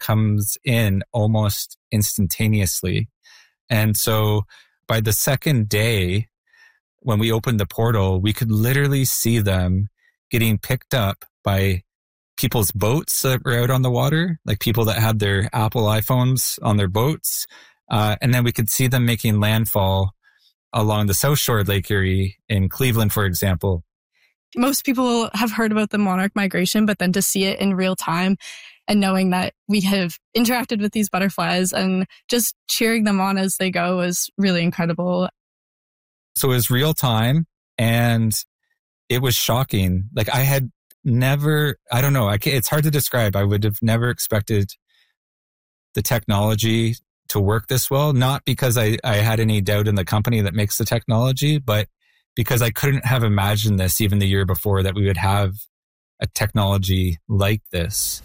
comes in almost instantaneously. And so by the second day, when we opened the portal, we could literally see them getting picked up by people's boats that were out on the water, like people that had their Apple iPhones on their boats. And then we could see them making landfall along the South Shore of Lake Erie in Cleveland, for example. Most people have heard about the monarch migration, but then to see it in real time and knowing that we have interacted with these butterflies and just cheering them on as they go was really incredible. So it was real time and it was shocking. Like I had never, I don't know, it's hard to describe. I would have never expected the technology to work this well, not because I had any doubt in the company that makes the technology, but because I couldn't have imagined this even the year before, that we would have a technology like this.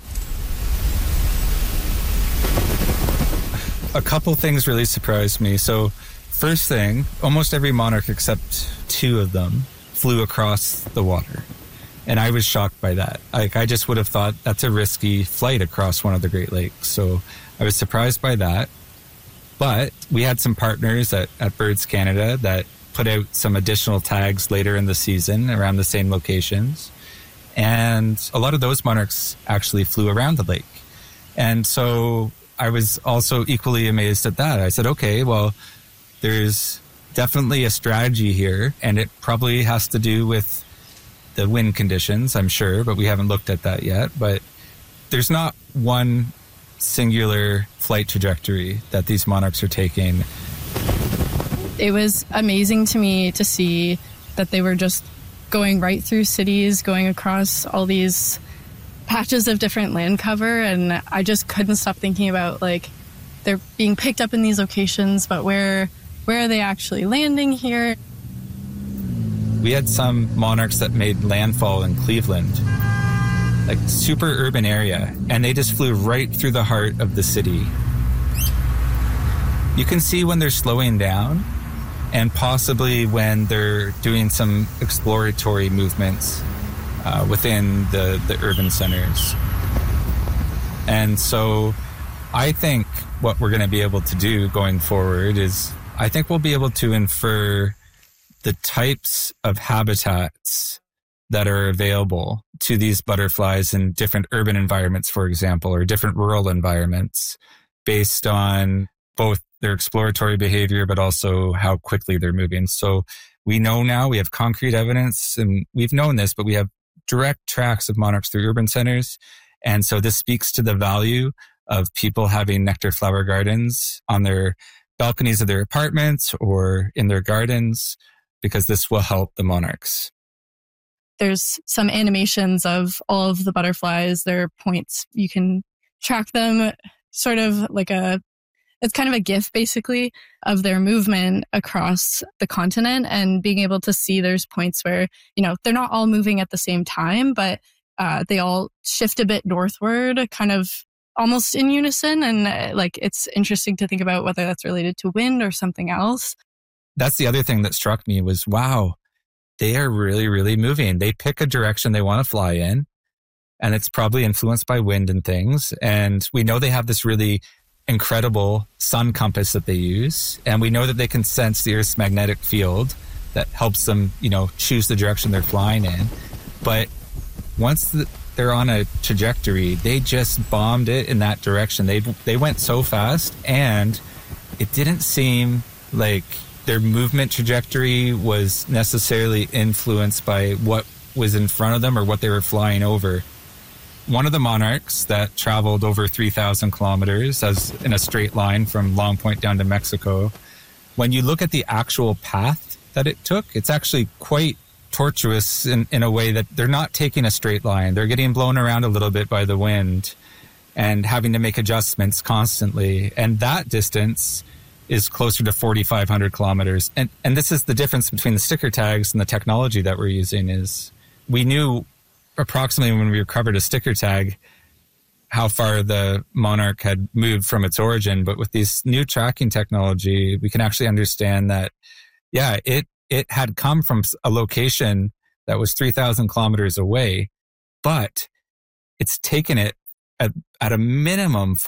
A couple things really surprised me. So first thing, almost every monarch except two of them flew across the water. And I was shocked by that. Like I just would have thought that's a risky flight across one of the Great Lakes. So I was surprised by that. But we had some partners at Birds Canada that put out some additional tags later in the season around the same locations. And a lot of those monarchs actually flew around the lake. And so I was also equally amazed at that. I said, okay, well, there's definitely a strategy here, and it probably has to do with the wind conditions, I'm sure, but we haven't looked at that yet. But there's not one singular flight trajectory that these monarchs are taking. It was amazing to me to see that they were just going right through cities, going across all these patches of different land cover. And I just couldn't stop thinking about, like, they're being picked up in these locations, but where are they actually landing here? We had some monarchs that made landfall in Cleveland, like super urban area, and they just flew right through the heart of the city. You can see when they're slowing down, and possibly when they're doing some exploratory movements within the urban centers. And so I think what we're going to be able to do going forward is I think we'll be able to infer the types of habitats that are available to these butterflies in different urban environments, for example, or different rural environments, based on both their exploratory behavior, but also how quickly they're moving. So we know now, we have concrete evidence, and we've known this, but we have direct tracks of monarchs through urban centers. And so this speaks to the value of people having nectar flower gardens on their balconies of their apartments or in their gardens, because this will help the monarchs. There's some animations of all of the butterflies, their points. You can track them sort of like it's kind of a GIF basically of their movement across the continent, and being able to see there's points where, you know, they're not all moving at the same time, but they all shift a bit northward, kind of almost in unison. And like, it's interesting to think about whether that's related to wind or something else. That's the other thing that struck me was, wow, they are really, really moving. They pick a direction they want to fly in, and it's probably influenced by wind and things. And we know they have this really incredible sun compass that they use. And we know that they can sense the Earth's magnetic field that helps them, you know, choose the direction they're flying in. But once they're on a trajectory, they just bombed it in that direction. They went so fast, and it didn't seem like their movement trajectory was necessarily influenced by what was in front of them or what they were flying over. One of the monarchs that traveled over 3,000 kilometers as in a straight line from Long Point down to Mexico, when you look at the actual path that it took, it's actually quite tortuous in a way that they're not taking a straight line. They're getting blown around a little bit by the wind and having to make adjustments constantly. And that distance is closer to 4,500 kilometers. And this is the difference between the sticker tags and the technology that we're using. Is we knew approximately when we recovered a sticker tag how far the monarch had moved from its origin. But with this new tracking technology, we can actually understand that, yeah, it had come from a location that was 3,000 kilometers away, but it's taken it at a minimum